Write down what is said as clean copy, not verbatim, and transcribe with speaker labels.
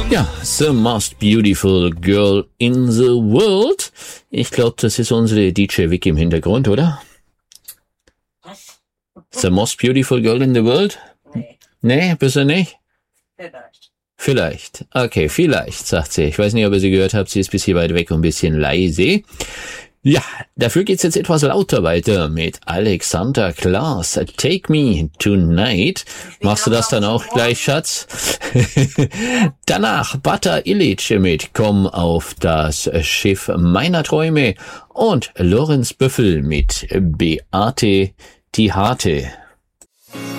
Speaker 1: Ja, The Most Beautiful Girl in the World. Ich glaube, das ist unsere DJ Vicky im Hintergrund, oder?
Speaker 2: Was?
Speaker 1: The Most Beautiful Girl in the World?
Speaker 2: Nee,
Speaker 1: Nee, bist du nicht?
Speaker 2: vielleicht.
Speaker 1: Vielleicht. Okay, vielleicht, sagt sie. Ich weiß nicht, ob ihr sie gehört habt. Sie ist ein bisschen weit weg und ein bisschen leise. Ja, dafür geht's jetzt etwas lauter weiter mit Alexander Klaas. Take Me Tonight. Machst du das dann auch gleich, Schatz? Danach Bata Illich mit Komm auf das Schiff meiner Träume und Lorenz Büffel mit Beate die Harte.